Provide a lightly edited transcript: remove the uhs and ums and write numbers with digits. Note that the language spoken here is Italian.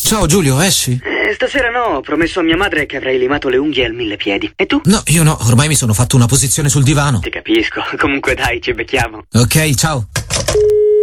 Ciao Giulio, esci? Stasera no, ho promesso a mia madre che avrei limato le unghie al 1000 piedi. E tu? No, io no, ormai mi sono fatto una posizione sul divano. Ti capisco. Comunque dai, ci becchiamo. Ok, ciao.